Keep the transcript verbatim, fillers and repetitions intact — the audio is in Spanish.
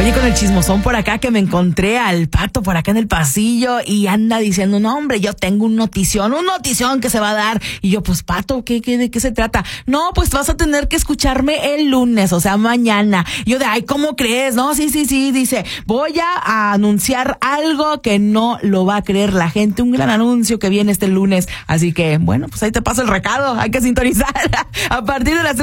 Oye, con el chismosón por acá que me encontré al Pato por acá en el pasillo y anda diciendo, no hombre, yo tengo un notición, un notición que se va a dar. Y yo, pues Pato, ¿qué, qué, de qué se trata? No, pues vas a tener que escucharme el lunes, o sea, mañana. Y yo de, ay, ¿cómo crees? No, sí, sí, sí, dice, voy a anunciar algo que no lo va a creer la gente, un gran anuncio que viene este lunes. Así que, bueno, pues ahí te paso el recado, hay que sintonizar a partir de las